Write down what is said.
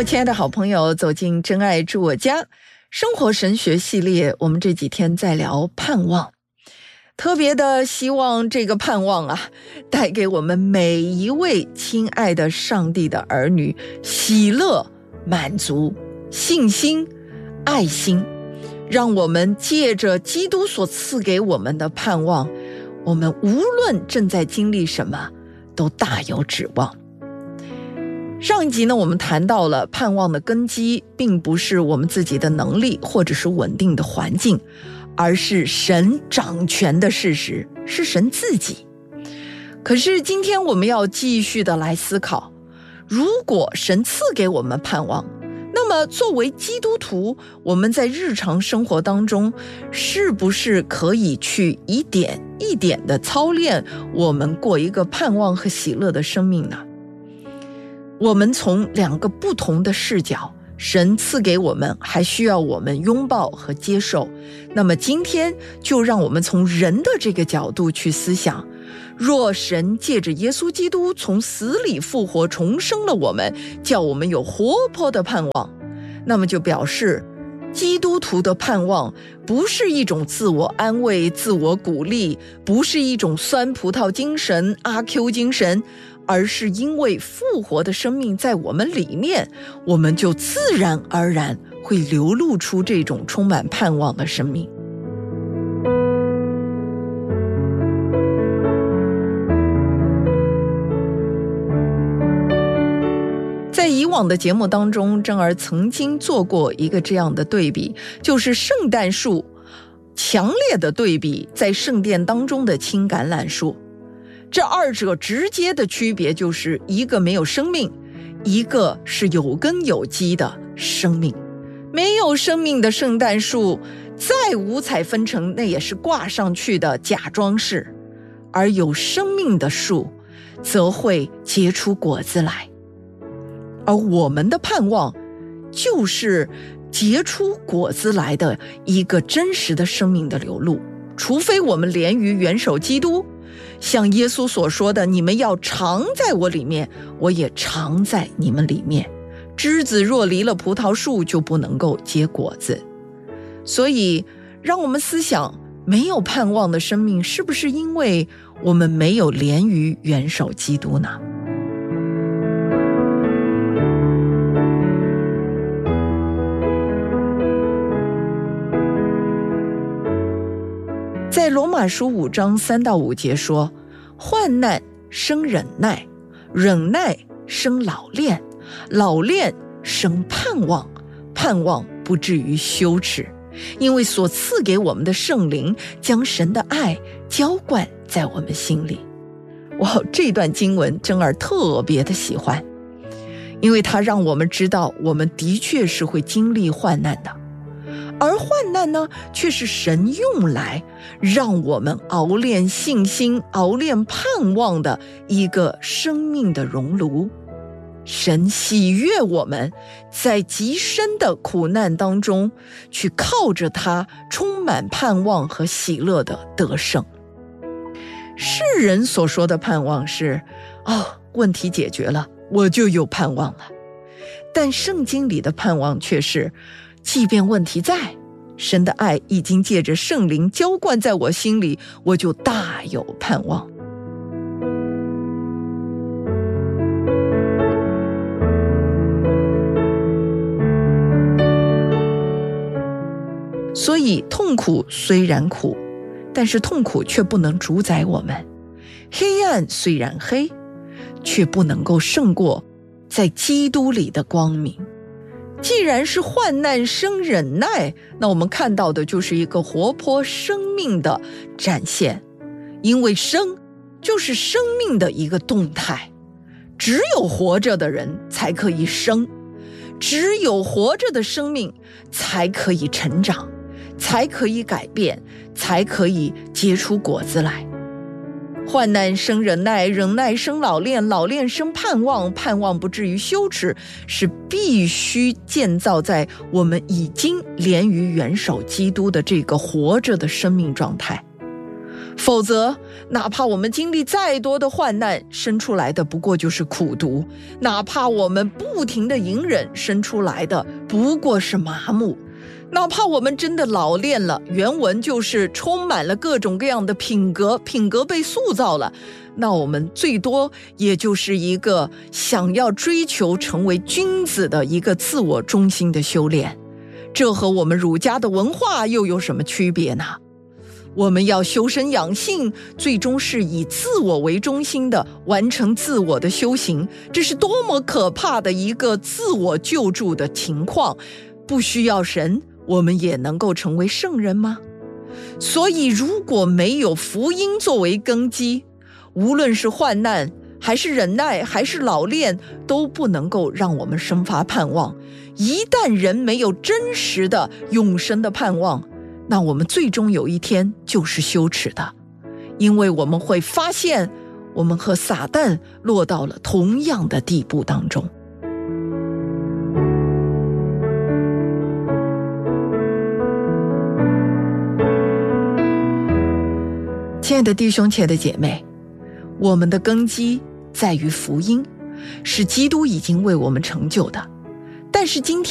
我亲爱的好朋友，走进真爱住我家生活神学系列，我们这几天在聊盼望，特别的希望这个盼望带给我们每一位亲爱的上帝的儿女喜乐、满足、信心、爱心，让我们借着基督所赐给我们的盼望，我们无论正在经历什么，都大有指望。上一集呢，我们谈到了盼望的根基并不是我们自己的能力或者是稳定的环境，而是神掌权的事实，是神自己。可是今天我们要继续的来思考，如果神赐给我们盼望，那么作为基督徒，我们在日常生活当中是不是可以去一点一点的操练我们过一个盼望和喜乐的生命呢？我们从两个不同的视角，神赐给我们，还需要我们拥抱和接受。那么今天就让我们从人的这个角度去思想，若神借着耶稣基督从死里复活重生了我们，叫我们有活泼的盼望，那么就表示基督徒的盼望不是一种自我安慰、自我鼓励，不是一种酸葡萄精神、阿 Q 精神，而是因为复活的生命在我们里面，我们就自然而然会流露出这种充满盼望的生命。在以往的节目当中，珍儿曾经做过一个这样的对比，就是圣诞树强烈的对比在圣殿当中的青橄榄树。这二者直接的区别就是一个没有生命，一个是有根有基的生命。没有生命的圣诞树再五彩纷呈，那也是挂上去的假装饰，而有生命的树则会结出果子来。而我们的盼望就是结出果子来的一个真实的生命的流露，除非我们连于元首基督，像耶稣所说的，你们要常在我里面，我也常在你们里面。枝子若离了葡萄树，就不能够结果子。所以让我们思想，没有盼望的生命是不是因为我们没有连于元首基督呢？在罗马书5章3到5节说，患难生忍耐，忍耐生老练，老练生盼望，盼望不至于羞耻，因为所赐给我们的圣灵将神的爱浇灌在我们心里。哇，这段经文珍儿特别的喜欢，因为它让我们知道我们的确是会经历患难的，而患难呢，却是神用来让我们熬炼信心、熬炼盼望的一个生命的熔炉。神喜悦我们在极深的苦难当中，去靠着它充满盼望和喜乐的得胜。世人所说的盼望是，问题解决了，我就有盼望了。但圣经里的盼望却是，即便问题在，神的爱已经借着圣灵浇灌在我心里，我就大有盼望。所以痛苦虽然苦，但是痛苦却不能主宰我们；黑暗虽然黑，却不能够胜过在基督里的光明。既然是患难生忍耐，那我们看到的就是一个活泼生命的展现，因为生就是生命的一个动态，只有活着的人才可以生，只有活着的生命才可以成长，才可以改变，才可以结出果子来。患难生忍耐，忍耐生老练，老练生盼望，盼望不至于羞耻，是必须建造在我们已经连于元首基督的这个活着的生命状态。 否则哪怕我们经历再多的患难，生出来的不过就是苦毒；哪怕我们不停的隐忍，生出来的不过是麻木；哪怕我们真的老练了，原文就是充满了各种各样的品格被塑造了，那我们最多也就是一个想要追求成为君子的一个自我中心的修炼。这和我们儒家的文化又有什么区别呢？我们要修身养性，最终是以自我为中心的完成自我的修行，这是多么可怕的一个自我救助的情况。不需要神，我们也能够成为圣人吗？所以如果没有福音作为根基，无论是患难还是忍耐还是老练，都不能够让我们生发盼望。一旦人没有真实的永生的盼望，那我们最终有一天就是羞耻的，因为我们会发现我们和撒旦落到了同样的地步当中。亲爱的弟兄，亲爱的姐妹，我们的根基在于福音，是基督已经为我们成就的。但是今天